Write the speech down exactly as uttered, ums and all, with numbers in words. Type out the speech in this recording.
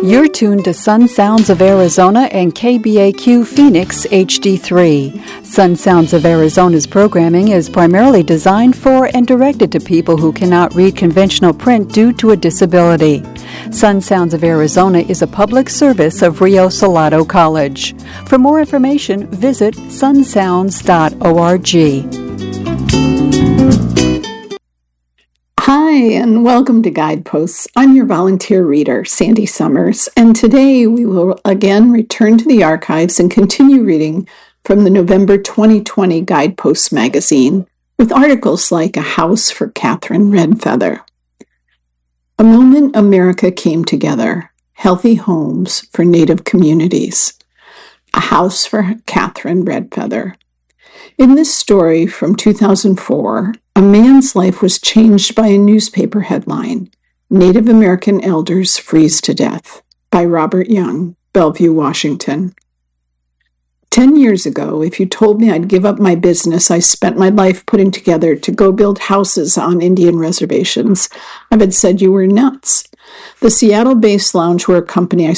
You're tuned to Sun Sounds of Arizona and K B A Q Phoenix H D three. Sun Sounds of Arizona's programming is primarily designed for and directed to people who cannot read conventional print due to a disability. Sun Sounds of Arizona is a public service of Rio Salado College. For more information, visit sun sounds dot org. Hi, and welcome to Guideposts. I'm your volunteer reader, Sandy Summers, and today we will again return to the archives and continue reading from the November twenty twenty Guideposts magazine with articles like A House for Catherine Redfeather. A moment America came together, healthy homes for Native communities. A House for Catherine Redfeather. In this story from two thousand four, a man's life was changed by a newspaper headline, Native American Elders Freeze to Death, by Robert Young, Bellevue, Washington. Ten years ago, if you told me I'd give up my business I spent my life putting together to go build houses on Indian reservations, I would said you were nuts. The Seattle-based Loungewear company I